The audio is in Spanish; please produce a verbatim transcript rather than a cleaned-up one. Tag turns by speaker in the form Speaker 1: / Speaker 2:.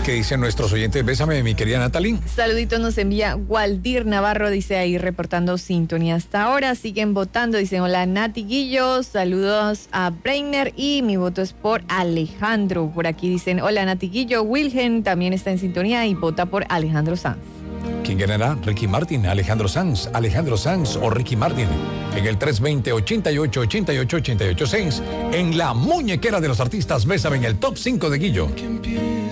Speaker 1: ¿Qué dicen nuestros oyentes? Bésame, mi querida Natalie.
Speaker 2: Saluditos nos envía Waldir Navarro, dice ahí reportando sintonía hasta ahora. Siguen votando, dicen hola Nati Guillo, saludos a Breiner y mi voto es por Alejandro. Por aquí dicen hola Nati Guillo, Wilhelm también está en sintonía y vota por Alejandro Sanz.
Speaker 1: ¿Quién ganará? Ricky Martin, Alejandro Sanz, Alejandro Sanz o Ricky Martin en el tres dos cero, ochenta y ocho, ochenta y ocho, ochenta y ocho seis en la muñequera de los artistas. Bésame en el top cinco de Guillo.